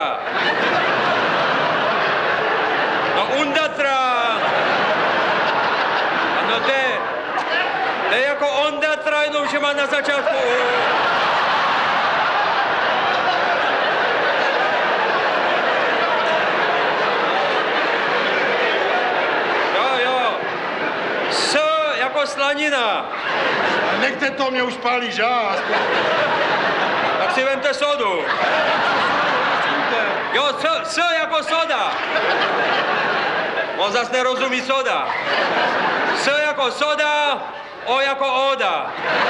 No Undatra. Ano to je jako Ondatra, jenom že má na začátku Jo. S jako slanina. Nechte to, mě už pálí žáz. Tak si vemte sodu. Jo, s jako soda. On zas nerozumí soda. S jako soda, O jako Oda.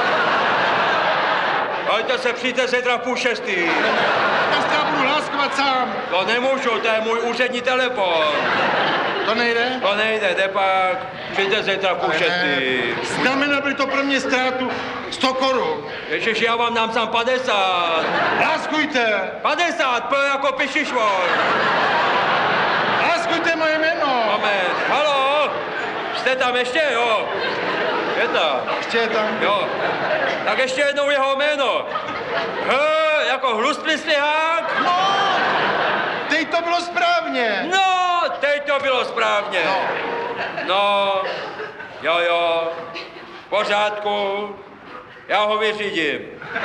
Pojďte se, přijďte zítra v 5:30. Já se budu hláskovat sám. To nemůžu, to je můj úřední telefon. To nejde? To nejde, jde pak. Přijďte zítra v 5:30. Znamená by to pro mě ztrátu 100 korun. Ježiš, já vám dám sám 50. Hláskujte. 50, P jako Pišišvor. Hláskujte moje jméno. Moment, haló? Jste tam ještě, jo? Je tam. Ještě je tam. Jo. Tak ještě jednou jeho jméno. H jako hlustný svěhák. No, teď to bylo správně. No, teď to bylo správně. No, jo. V pořádku. Já ho vyřídím.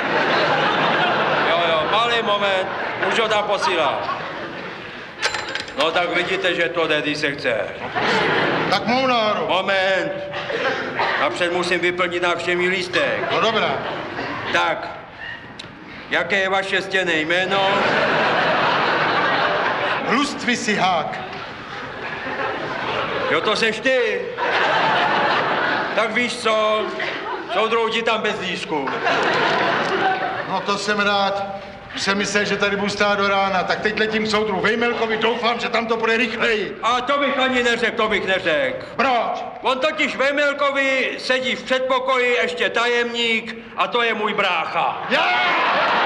Jo, malý moment. Už ho tam posílám. No tak vidíte, že to jde, když se chce. Tak mou náru. Moment. Napřed musím vyplnit návštěvní lístek. No dobrá. Tak, jaké je vaše stěnné jméno? Hlustvý si hák. Jo, to seš ty. Tak víš co, soudruh jdi tam bez lístku. No to jsem rád. Už jsem myslel, že tady budu stát do rána, tak teď letím k soudru Vejmelkovi, doufám, že tam to bude rychleji. A to bych ani neřekl, to bych neřekl. Proč? On totiž Vejmelkovi sedí v předpokoji ještě tajemník a to je můj brácha. Já!